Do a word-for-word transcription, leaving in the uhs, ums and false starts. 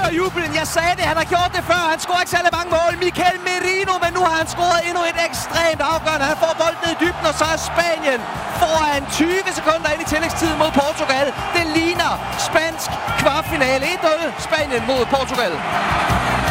høre jublen. Jeg sagde det, han har gjort det før. Han scorer ikke særlig mange mål. Mikel Merino, men nu har han scoret endnu et ekstremt afgørende. Han får bolden ned i dybden, og så er Spanien foran tyve sekunder ind i tillægstiden mod Portugal. Det ligner spansk kvartfinale. et nul Spanien mod Portugal.